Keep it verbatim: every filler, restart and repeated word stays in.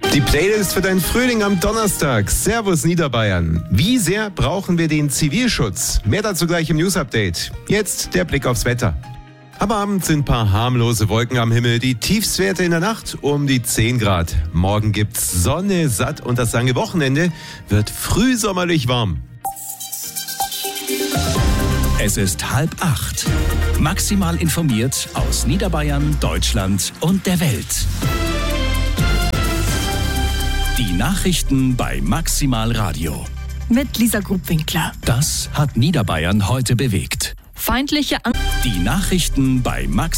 Die Playlist für deinen Frühling am Donnerstag. Servus Niederbayern. Wie sehr brauchen wir den Zivilschutz? Mehr dazu gleich im News-Update. Jetzt der Blick aufs Wetter. Am Abend sind ein paar harmlose Wolken am Himmel. Die Tiefstwerte in der Nacht um die zehn Grad. Morgen gibt's Sonne, satt und das lange Wochenende wird frühsommerlich warm. Es ist halb acht. Maximal informiert aus Niederbayern, Deutschland und der Welt. Die Nachrichten bei Maximal Radio. Mit Lisa Grubwinkler. Das hat Niederbayern heute bewegt. Feindliche An- Die Nachrichten bei Maximal